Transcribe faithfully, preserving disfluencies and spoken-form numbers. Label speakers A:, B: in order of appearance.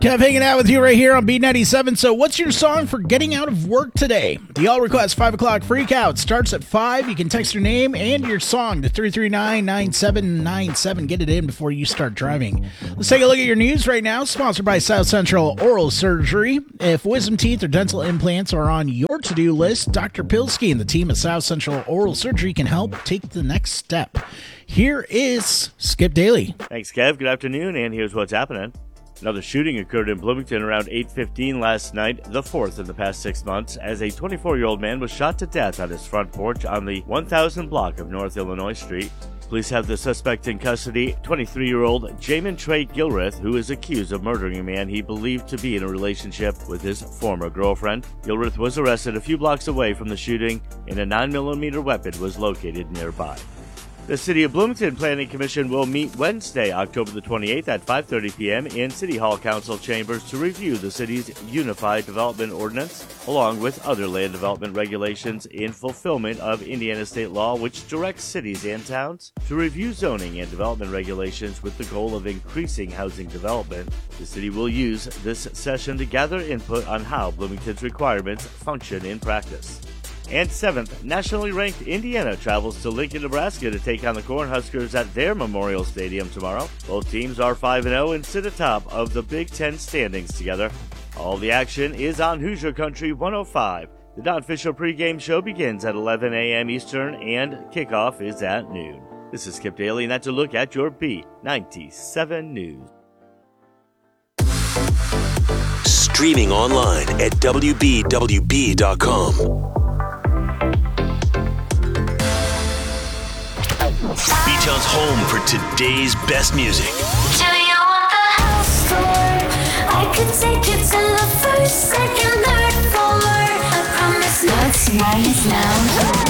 A: Kev hanging out with you right here on B ninety-seven. So what's your song for getting out of work today? The All Request five o'clock Freak Out starts at five. You can text your name and your song to three three nine, nine seven nine seven. Get it in before you start driving. Let's take a look at your news right now. Sponsored by South Central Oral Surgery. If wisdom teeth or dental implants are on your to-do list, Doctor Pilski and the team at South Central Oral Surgery can help take the next step. Here is Skip Daly.
B: Thanks, Kev. Good afternoon, and here's what's happening. Another shooting occurred in Bloomington around eight fifteen last night, the fourth in the past six months, as a twenty-four-year-old man was shot to death on his front porch on the one thousand block of North Illinois Street. Police have the suspect in custody, twenty-three-year-old Jamin Trey Gilreath, who is accused of murdering a man he believed to be in a relationship with his former girlfriend. Gilreath was arrested a few blocks away from the shooting, and a nine millimeter weapon was located nearby. The City of Bloomington Planning Commission will meet Wednesday, October the twenty-eighth at five thirty p.m. in City Hall Council chambers to review the city's Unified Development Ordinance, along with other land development regulations in fulfillment of Indiana state law, which directs cities and towns to review zoning and development regulations with the goal of increasing housing development. The city will use this session to gather input on how Bloomington's requirements function in practice. And seventh, nationally ranked Indiana travels to Lincoln, Nebraska to take on the Cornhuskers at their Memorial Stadium tomorrow. Both teams are five and oh and sit atop of the Big Ten standings together. All the action is on Hoosier Country one oh five. The non-official pregame show begins at eleven a.m. Eastern and kickoff is at noon. This is Skip Daly, and that's a look at your B ninety-seven News.
C: Streaming online at W B W B dot com. B-Town's home for today's best music.
D: Do you want the house tour? I could take you to the first, second, third floor. I promise no, it's nice now.